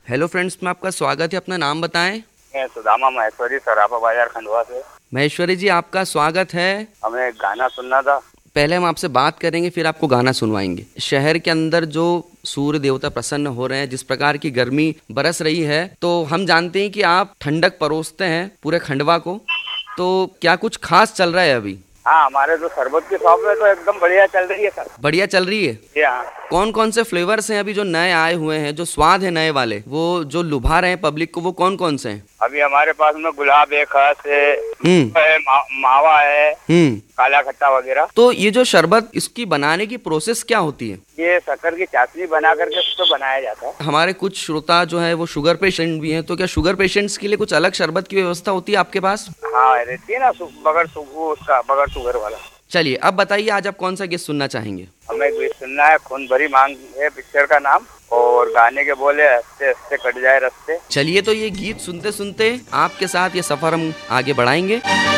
Hello friends, में आपका स्वागत है। अपना नाम बताएं। मैं सुदामा महेश्वरी सराफा बाजार खंडवा से। महेश्वरी जी, आपका स्वागत है। हमें गाना सुनना था। पहले हम आपसे बात करेंगे, फिर आपको गाना सुनवाएंगे। शहर के अंदर जो सूर्य देवता प्रसन्न हो रहे हैं, जिस प्रकार की गर्मी बरस रही है, तो हम जानते हैं कि आप ठंडक परोसते हैं पूरे खंडवा को। तो क्या कुछ खास चल रहा है अभी? हाँ, हमारे जो शरबत की शॉप है तो एकदम बढ़िया चल रही है सर। बढ़िया चल रही है। जी हाँ। कौन कौन से फ्लेवर्स हैं अभी जो नए आए हुए हैं, जो स्वाद है नए वाले, वो जो लुभा रहे हैं पब्लिक को, वो कौन कौन से हैं? अभी हमारे पास में गुलाब है, खस है, मावा है, काला खट्टा वगैरह। तो ये जो शरबत, इसकी बनाने की प्रोसेस क्या होती है? ये शक्कर की चाशनी बना करके उसको बनाया जाता है। हमारे कुछ श्रोता जो है वो शुगर पेशेंट भी हैं, तो क्या शुगर पेशेंट्स के लिए कुछ अलग शरबत की व्यवस्था होती है आपके पास? हाँ, रहती है ना, बगैर शुगर वाला। चलिए, अब बताइए आज आप कौन सा गीत सुनना चाहेंगे? हमें गीत सुनना है, खून भरी मांग है पिक्चर का नाम, और गाने के बोले हंसते हंसते कट जाए रास्ते। चलिए, तो ये गीत सुनते सुनते आपके साथ ये सफर हम आगे बढ़ाएंगे।